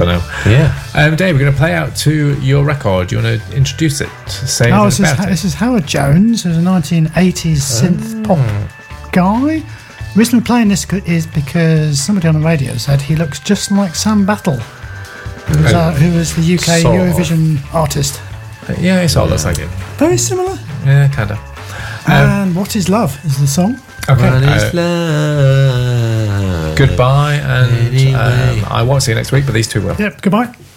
Don't know. Yeah. Dave, we're going to play out to your record. Do you want to introduce it? Say this is Howard Jones, who's a 1980s synth pop guy. The reason we're playing this is because somebody on the radio said he looks just like Sam Battle, who was the UK Eurovision artist. Yeah, it sort of looks like it. Very similar. Yeah, kind of. And What Is Love is the song. Okay. What is love? Goodbye, and I won't see you next week, but these two will. Yep, goodbye.